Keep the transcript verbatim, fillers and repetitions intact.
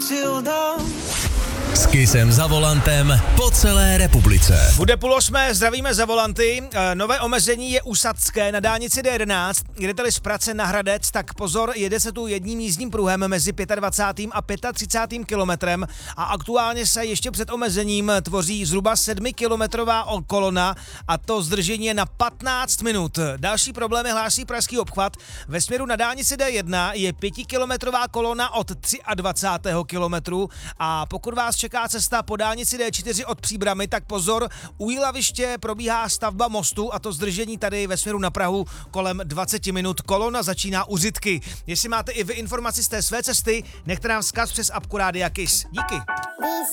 S Kissem za volantem po celé republice. Bude půl osmé, zdravíme za volanty. Nové omezení je u Sadské na dálnici D jedenáct. Jdete-li z Prace na Hradec, tak pozor, jede se tu jedním jízdním pruhem mezi dvacátým pátým a třicátým pátým kilometrem a aktuálně se ještě před omezením tvoří zhruba sedmikilometrová kolona a to zdržení je na patnáct minut. Další problémy hlásí pražský obchvat. Ve směru na dálnici D jedna je pětikilometrová kolona od dvacátého třetího kilometru a pokud vás čeká cesta po dálnici D čtyři od Příbramy, tak pozor, u Jilaviště probíhá stavba mostu a to zdržení tady ve směru na Prahu kolem dvacet minut. Kolona začíná u Řitky. Jestli máte i vy informaci z té své cesty, nechte nám vzkaz přes apku Rádia Kiss. Díky.